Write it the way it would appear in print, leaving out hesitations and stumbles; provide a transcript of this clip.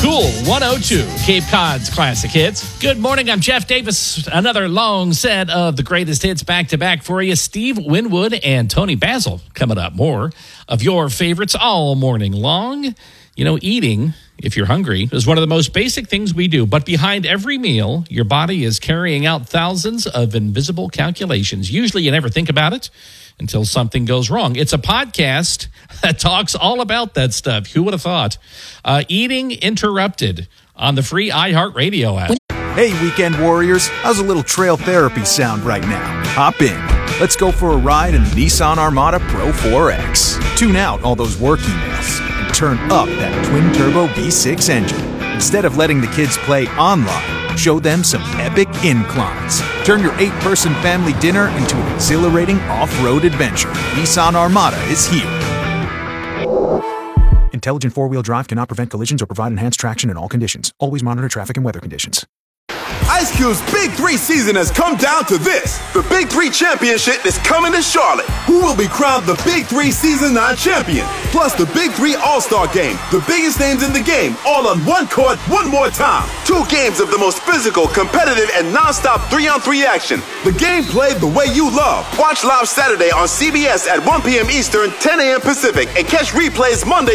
Cool 102, Cape Cod's classic hits. Good morning, I'm Jeff Davis. Another long set of the greatest hits back-to-back for you. Steve Winwood and Tony Basil coming up. More of your favorites all morning long. You know, eating, if you're hungry, is one of the most basic things we do. But behind every meal, your body is carrying out thousands of invisible calculations. Usually you never think about it until something goes wrong. It's a podcast that talks all about that stuff. Who would have thought? Eating Interrupted on the free iHeartRadio app. Hey, weekend warriors. How's a little trail therapy sound right now? Hop in. Let's go for a ride in the Nissan Armada Pro 4X. Tune out all those work emails and turn up that twin-turbo V6 engine. Instead of letting the kids play online, show them some epic inclines. Turn your 8-person family dinner into an exhilarating off-road adventure. Nissan Armada is here. Intelligent four-wheel drive cannot prevent collisions or provide enhanced traction in all conditions. Always monitor traffic and weather conditions. Ice Cube's Big 3 season has come down to this. The Big 3 Championship is coming to Charlotte. Who will be crowned the Big 3 Season 9 champion? Plus the Big 3 All-Star Game. The biggest names in the game, all on one court, one more time. 2 games of the most physical, competitive, and non-stop 3-on-3 action. The game played the way you love. Watch live Saturday on CBS at 1 p.m. Eastern, 10 a.m. Pacific, and catch replays Monday